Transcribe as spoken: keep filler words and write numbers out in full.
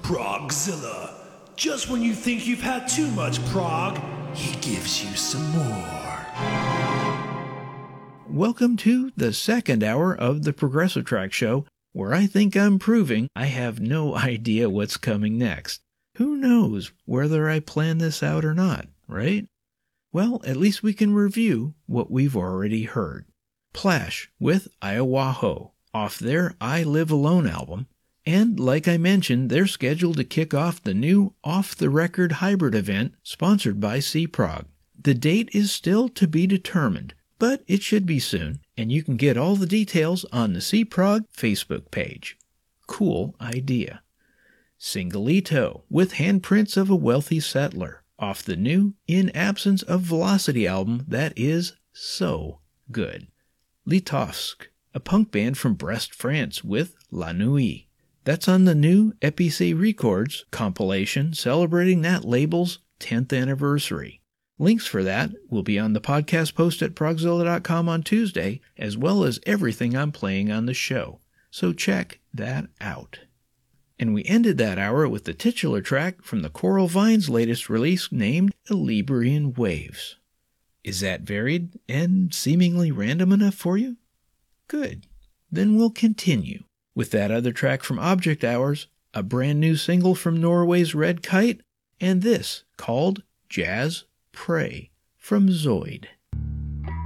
Progzilla. Just when you think you've had too much prog, he gives you some more. Welcome to the second hour of the Progressive Track Show, where I think I'm proving I have no idea what's coming next. Who knows whether I plan this out or not, right? Well, at least we can review what we've already heard. Plash with Iowaho off their I Live Alone album. And like I mentioned, they're scheduled to kick off the new Off the Record hybrid event sponsored by C-Prog. The date is still to be determined, but it should be soon, and you can get all the details on the C-Prog Facebook page. Cool idea. Singalito with Handprints of a Wealthy Settler off the new In Absence of Velocity album that is so good. Litovsk, a punk band from Brest, France with La Nuit. That's on the new Epicé Records compilation celebrating that label's tenth anniversary. Links for that will be on the podcast post at progzilla dot com on Tuesday, as well as everything I'm playing on the show. So check that out. And we ended that hour with the titular track from the Coral Vines' latest release named Librian Waves. Is that varied and seemingly random enough for you? Good. Then we'll continue with that other track from Object Hours, a brand new single from Norway's Red Kite, and this called Jazz Prey from Zoid.